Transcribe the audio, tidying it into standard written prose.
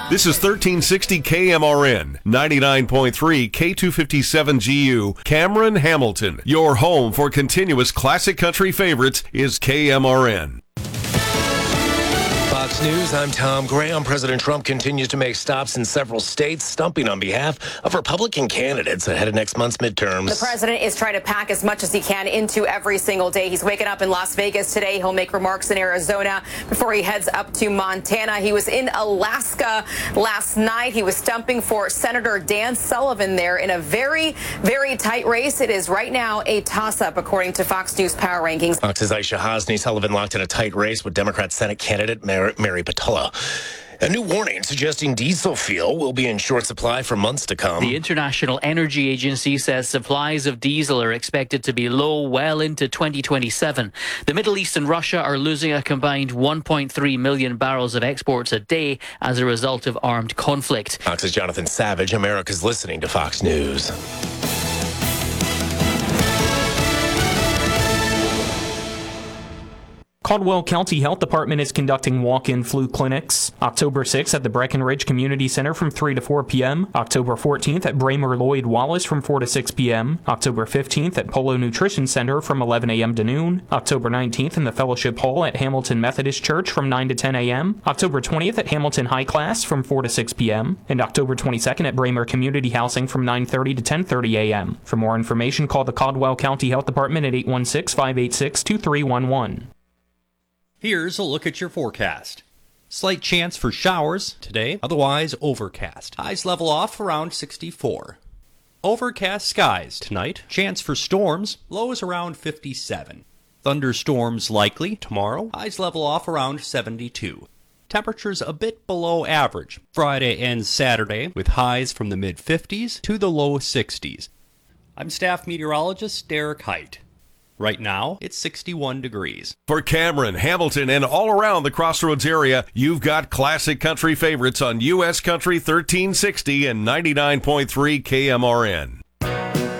This is 1360 KMRN, 99.3 K257GU, Cameron, Hamilton. Your home for continuous classic country favorites is KMRN. Fox News, I'm Tom Graham. President Trump continues to make stops in several states, stumping on behalf of Republican candidates ahead of next month's midterms. The president is trying to pack as much as he can into every single day. He's waking up in Las Vegas today. He'll make remarks in Arizona before he heads up to Montana. He was in Alaska last night. He was stumping for Senator Dan Sullivan there in a very, very tight race. It is right now a toss-up, according to Fox News Power Rankings. Fox's Aisha Hasni. Sullivan locked in a tight race with Democrat Senate candidate Mary Patullo. A new warning suggesting diesel fuel will be in short supply for months to come. The International Energy Agency says supplies of diesel are expected to be low well into 2027. The Middle East and Russia are losing a combined 1.3 million barrels of exports a day as a result of armed conflict. Fox's Jonathan Savage. America's listening to Fox News. Caldwell County Health Department is conducting walk-in flu clinics October 6th at the Breckenridge Community Center from 3 to 4 p.m., October 14th at Bramer Lloyd Wallace from 4 to 6 p.m., October 15th at Polo Nutrition Center from 11 a.m. to noon, October 19th in the Fellowship Hall at Hamilton Methodist Church from 9 to 10 a.m., October 20th at Hamilton High Class from 4 to 6 p.m., and October 22nd at Bramer Community Housing from 9:30 to 10:30 a.m. For more information, call the Caldwell County Health Department at 816-586-2311. Here's a look at your forecast. Slight chance for showers today, otherwise overcast. Highs level off around 64. Overcast skies tonight. Chance for storms, lows around 57. Thunderstorms likely tomorrow. Highs level off around 72. Temperatures a bit below average Friday and Saturday, with highs from the mid-50s to the low 60s. I'm staff meteorologist Derek Height. Right now, it's 61 degrees. For Cameron, Hamilton, and all around the Crossroads area, you've got classic country favorites on U.S. Country 1360 and 99.3 KMRN.